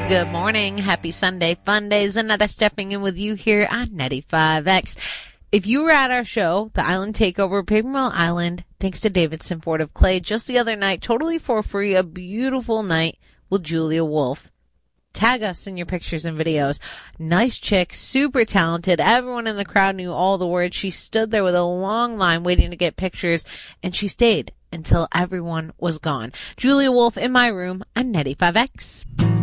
Good morning. Happy Sunday fun day. Zanetta stepping in with you here on 95X. If you were at our show, the Island Takeover, Paper Mill Island, thanks to Davidson Ford of Clay, just the other night, totally for free, a beautiful night with Julia Wolf. Tag us in your pictures and videos. Nice chick, super talented. Everyone in the crowd knew all the words. She stood there with a long line waiting to get pictures, and she stayed until everyone was gone. Julia Wolf in my room on 95X.